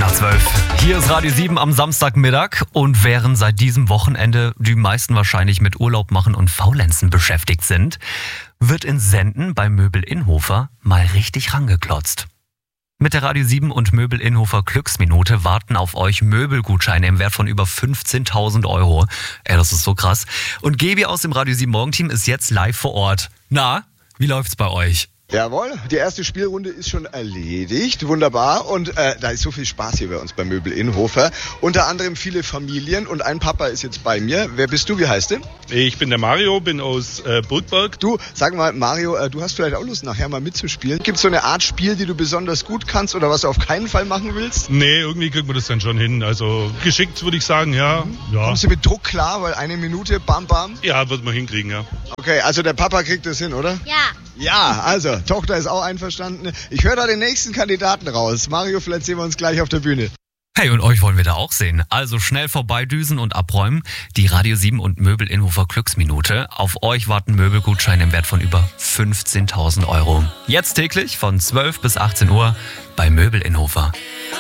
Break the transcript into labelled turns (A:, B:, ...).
A: 12. Hier ist Radio 7 am Samstagmittag und während seit diesem Wochenende die meisten wahrscheinlich mit Urlaub machen und Faulenzen beschäftigt sind, wird in Senden bei Möbel Innhofer mal richtig rangeklotzt. Mit der Radio 7 und Möbel Innhofer Glücksminute warten auf euch Möbelgutscheine im Wert von über 15.000 Euro. Das ist so krass. Und Gebi aus dem Radio 7 Morgenteam ist jetzt live vor Ort. Na, wie läuft's bei euch?
B: Jawohl, die erste Spielrunde ist schon erledigt, wunderbar, und da ist so viel Spaß hier bei uns bei Möbel Innhofer, unter anderem viele Familien und ein Papa ist jetzt bei mir. Wer bist du, wie heißt du?
C: Ich bin der Mario, bin aus Burgberg.
B: Du, sag mal Mario, du hast vielleicht auch Lust nachher mal mitzuspielen. Gibt es so eine Art Spiel, die du besonders gut kannst oder was du auf keinen Fall machen willst?
C: Nee, irgendwie kriegt man das dann schon hin, also geschickt würde ich sagen, ja.
B: Kommst du mit Druck klar, weil eine Minute, bam bam?
C: Ja, wird man hinkriegen, ja.
B: Okay, also der Papa kriegt das hin, oder?
D: Ja.
B: Ja, also, Tochter ist auch einverstanden. Ich höre da den nächsten Kandidaten raus. Mario, vielleicht sehen wir uns gleich auf der Bühne.
A: Hey, und euch wollen wir da auch sehen. Also schnell vorbeidüsen und abräumen. Die Radio 7 und Möbel Innhofer Glücksminute. Auf euch warten Möbelgutscheine im Wert von über 15.000 Euro. Jetzt täglich von 12 bis 18 Uhr bei Möbel Innhofer.